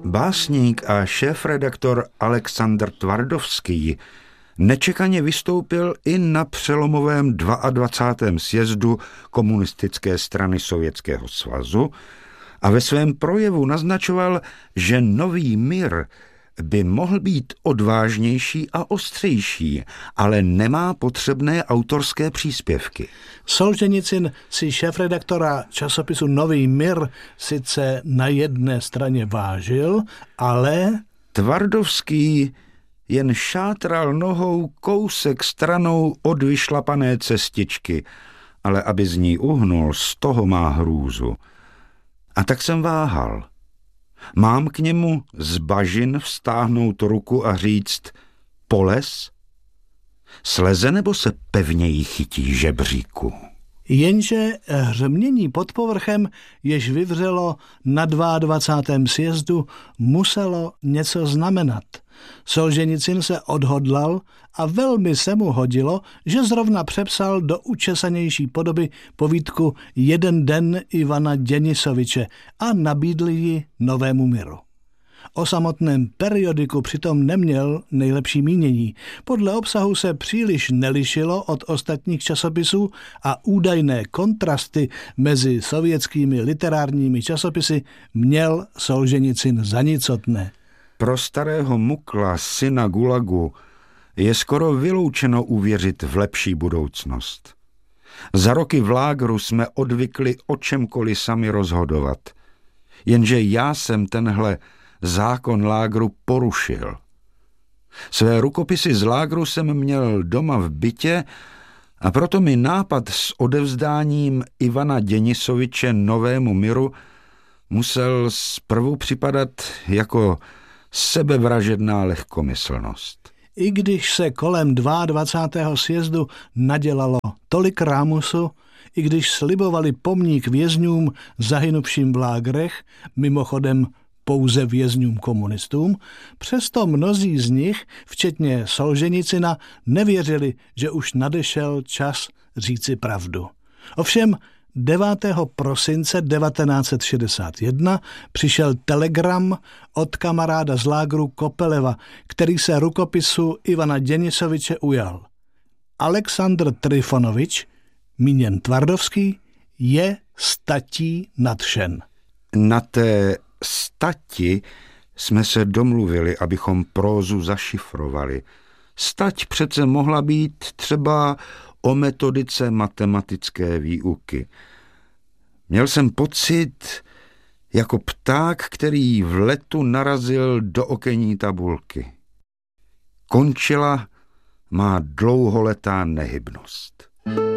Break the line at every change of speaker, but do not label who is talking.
Básník a šéfredaktor Alexandr Tvardovský nečekaně vystoupil i na přelomovém 22. sjezdu Komunistické strany Sovětského svazu a ve svém projevu naznačoval, že nový mír by mohl být odvážnější a ostřejší, ale nemá potřebné autorské příspěvky.
Solženicyn si šéfredaktora časopisu Nový mír sice na jedné straně vážil, ale
Tvardovský jen šátral nohou kousek stranou od vyšlapané cestičky, ale aby z ní uhnul, z toho má hrůzu. A tak jsem váhal. Mám k němu z bažin vztáhnout ruku a říct polez? Sleze nebo se pevněji chytí žebříku?
Jenže hřmění pod povrchem, jež vyvřelo na 22. sjezdu, muselo něco znamenat. Solženicyn se odhodlal a velmi se mu hodilo, že zrovna přepsal do učesanější podoby povídku Jeden den Ivana Děnisoviče a nabídl ji Novému míru. O samotném periodiku přitom neměl nejlepší mínění. Podle obsahu se příliš nelišilo od ostatních časopisů a údajné kontrasty mezi sovětskými literárními časopisy měl Solženicyn za nicotné.
Pro starého Mukla, syna Gulagu, je skoro vyloučeno uvěřit v lepší budoucnost. Za roky v lágru jsme odvykli o čemkoliv sami rozhodovat. Jenže já jsem tenhle zákon lágru porušil. Své rukopisy z lágru jsem měl doma v bytě a proto mi nápad s odevzdáním Ivana Děnisoviče Novému míru musel zprvu připadat jako sebevražedná lehkomyslnost.
I když se kolem 22. sjezdu nadělalo tolik rámusu, i když slibovali pomník vězňům zahynuvším v lágrech, mimochodem pouze vězňům komunistům, přesto mnozí z nich, včetně Solženicyna, nevěřili, že už nadešel čas říci pravdu. Ovšem 9. prosince 1961 přišel telegram od kamaráda z lágru Kopeleva, který se rukopisu Ivana Děnisoviče ujal. Alexandr Trifonovič, míněn Tvardovský, je statí nadšen.
Na té stati jsme se domluvili, abychom prózu zašifrovali. Stať přece mohla být třeba o metodice matematické výuky. Měl jsem pocit jako pták, který v letu narazil do okenní tabulky. Končila má dlouholetá nehybnost.